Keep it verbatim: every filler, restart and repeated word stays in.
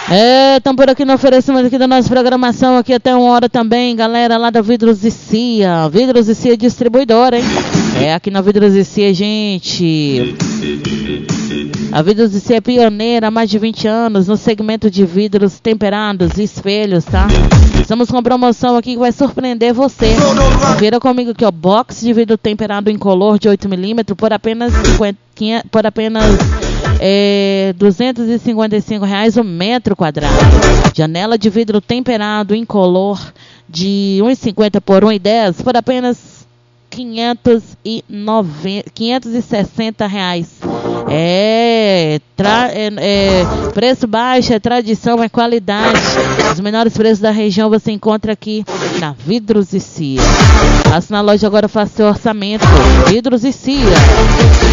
É, estamos por aqui no oferecimento aqui da nossa programação, aqui até uma hora também, galera, lá da Vidros e Cia. Vidros e Cia distribuidora, hein? É, aqui na Vidros e Cia, gente. A Vidros e Cia é pioneira há mais de vinte anos no segmento de vidros temperados e espelhos, tá? Estamos com promoção aqui que vai surpreender você. Confira comigo aqui, ó, box de vidro temperado incolor de oito milímetros por apenas cinquenta, por apenas é, duzentos e cinquenta e cinco reais o metro quadrado. Janela de vidro temperado incolor de um e cinquenta por um e dez por apenas quinhentos e sessenta reais. É, tra, é, é, preço baixo, é tradição, é qualidade. Os menores preços da região você encontra aqui na Vidros e Cia. Passe na loja agora, faça seu orçamento. Vidros e Cia.